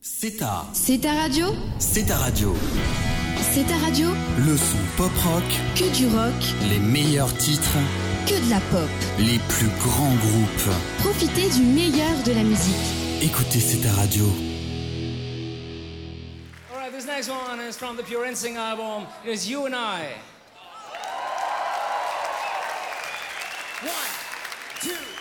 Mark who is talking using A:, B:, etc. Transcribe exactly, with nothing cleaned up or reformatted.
A: C'est ta.
B: C'est ta radio.
A: C'est ta radio.
B: C'est ta radio.
A: Le son pop-rock.
B: Que du rock.
A: Les meilleurs titres.
B: Que de la pop.
A: Les plus grands groupes.
B: Profitez du meilleur de la musique.
A: Écoutez, c'est ta radio.
C: Alright, this next one is from the Pure Instinct album. It is You and I. One, two.